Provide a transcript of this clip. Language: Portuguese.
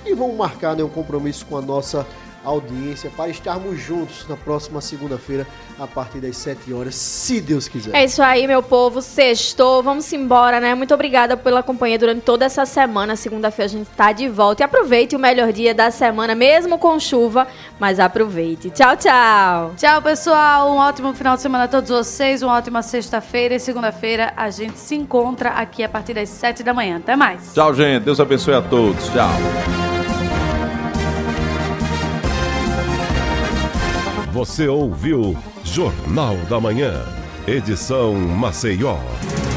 e vamos marcar, né, um compromisso com a nossa audiência para estarmos juntos na próxima segunda-feira a partir das 7 horas, se Deus quiser. É isso aí, meu povo, sextou, vamos embora, né? Muito obrigada pela companhia durante toda essa semana. Segunda-feira a gente tá de volta e aproveite o melhor dia da semana, mesmo com chuva, mas aproveite. Tchau, tchau. Tchau, pessoal, um ótimo final de semana a todos vocês, uma ótima sexta-feira e segunda-feira a gente se encontra aqui a partir das 7 da manhã. Até mais. Tchau, gente, Deus abençoe a todos. Tchau. Você ouviu Jornal da Manhã, edição Maceió.